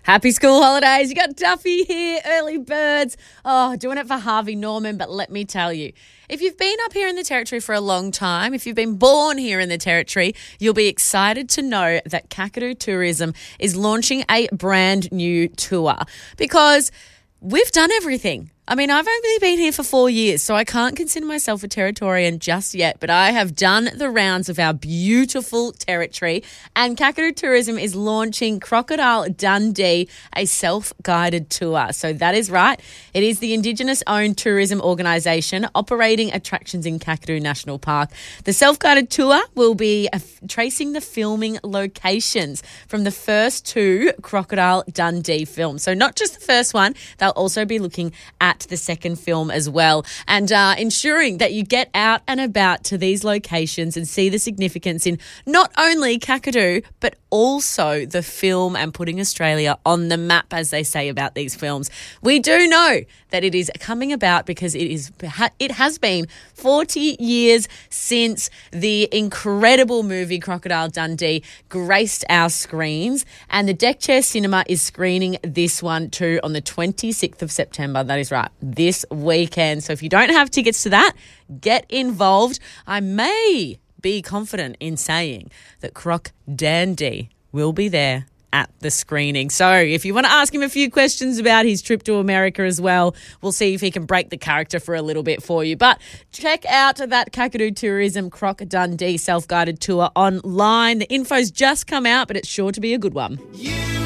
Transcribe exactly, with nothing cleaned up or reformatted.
Happy school holidays. You got Duffy here, early birds. Oh, doing it for Harvey Norman. But let me tell you, if you've been up here in the Territory for a long time, if you've been born here in the Territory, you'll be excited to know that Kakadu Tourism is launching a brand new tour because we've done everything. I mean, I've only been here for four years, so I can't consider myself a Territorian just yet, but I have done the rounds of our beautiful Territory, and Kakadu Tourism is launching Crocodile Dundee, a self-guided tour. So that is right. It is the Indigenous-owned tourism organisation operating attractions in Kakadu National Park. The self-guided tour will be uh, tracing the filming locations from the first two Crocodile Dundee films. So not just the first one, they'll also be looking at the second film as well, and uh, ensuring that you get out and about to these locations and see the significance in not only Kakadu but also the film and putting Australia on the map, as they say about these films. We do know that it is coming about because it is it has been forty years since the incredible movie Crocodile Dundee graced our screens, and the Deck Chair Cinema is screening this one too on the twenty-sixth of September. That is right, this weekend. So if you don't have tickets to that, get involved. I may be confident in saying that Croc Dandy will be there at the screening. So if you want to ask him a few questions about his trip to America as well, we'll see if he can break the character for a little bit for you. But check out that Kakadu Tourism Croc Dundee self-guided tour online. The info's just come out, but it's sure to be a good one. You